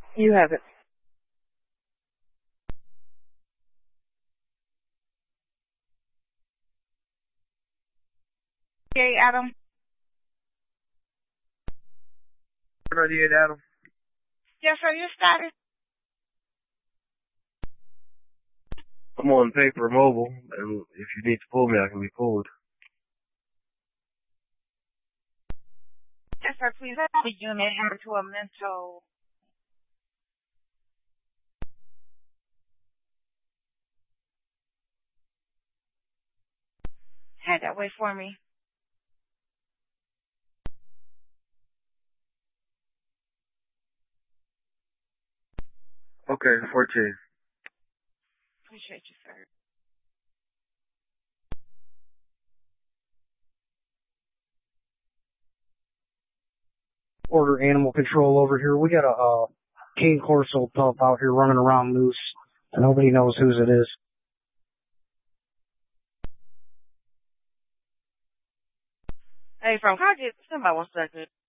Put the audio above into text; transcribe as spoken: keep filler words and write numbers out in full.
You have it. Okay, Adam. ninety-eight, Adam. Yes, sir, you started. I'm on paper mobile, and if you need to pull me, I can be pulled. Yes, sir, please help the unit into a mental. Head that way for me. Okay, fourteen. Appreciate you, sir. Order animal control over here. We got a uh, cane corso pup out here running around loose, and nobody knows whose it is. Hey, from can I get somebody one second?